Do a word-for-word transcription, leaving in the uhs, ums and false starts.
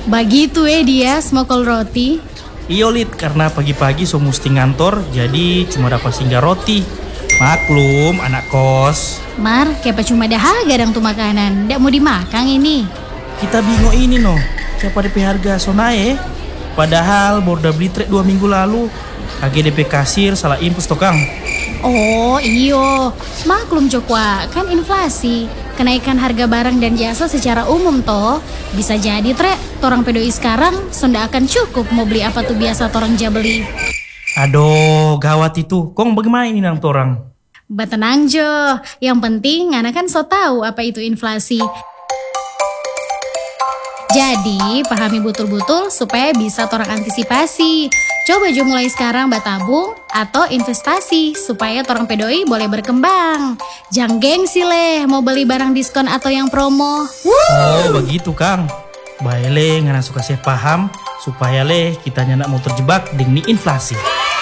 Begitu eh dia smokol roti. Iyo Lid, karena pagi-pagi so mesti ngantor, jadi cuma dapat singgah roti. Maklum, anak kos. Mar, kayak cuma dah harga dang tuh makanan. Ndak mau dimakan ini. Kita bingung ini no, siapa D P harga so naik? Padahal baru beli trek dua minggu lalu. K G D P kasir salah impus toh Kang. Oh iyo, maklum Jokwa, kan inflasi. Kenaikan harga barang dan jasa secara umum toh. Bisa jadi trek, torang pedoi sekarang sonda akan cukup mau beli apa tuh biasa torang ja beli. Aduh, gawat itu. Kong bagaimana ini nang torang? Batenang Jo, yang penting anak kan so tahu apa itu inflasi. Jadi pahami betul-betul supaya bisa torang antisipasi. Coba Jo mulai sekarang batabung atau investasi supaya torang pedoi boleh berkembang. Jangan gengsi leh mau beli barang diskon atau yang promo. Oh begitu Kang. Baik leh, ngana suka saya paham supaya leh kita nyak mau terjebak dengan inflasi.